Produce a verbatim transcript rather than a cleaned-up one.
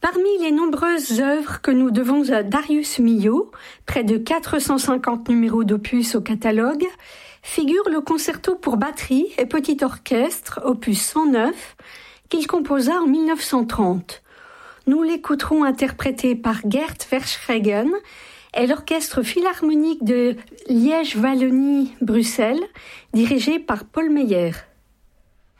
Parmi les nombreuses œuvres que nous devons à Darius Milhaud, près de quatre cent cinquante numéros d'opus au catalogue, figure le concerto pour batterie et petit orchestre, opus cent neuf, qu'il composa en mille neuf cent trente. Nous l'écouterons interprété par Gert Verschregen et l'orchestre philharmonique de Liège-Wallonie-Bruxelles, dirigé par Paul Meyer.